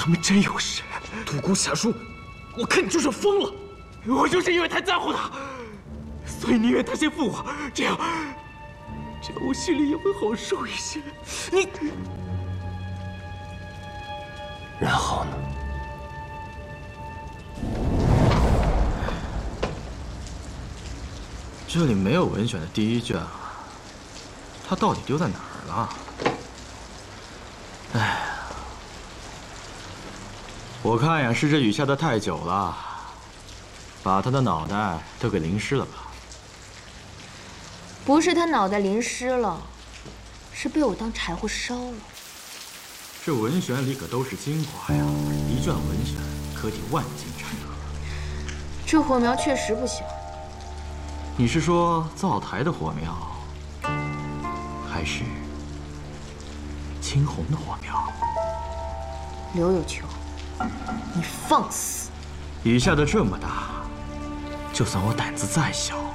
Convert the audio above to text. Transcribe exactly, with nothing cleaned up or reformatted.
们真有事。 独孤侠书，我看你就是疯了。 我就是因为太在乎他，所以宁愿他先负我，这样，这样我心里也会好受一些。你， 然后呢？ 这里没有文选的第一卷啊，他到底丢在哪儿了？哎呀，我看呀，是这雨下的太久了，把他的脑袋都给淋湿了吧？ 不是他脑袋淋湿了，是被我当柴火烧了。 这文选里可都是精华呀，一卷文选可抵万金柴禾。 这火苗确实不小。 你是说灶台的火苗，还是青红的火苗？ 刘有求，你放肆！ 雨下的这么大，就算我胆子再小，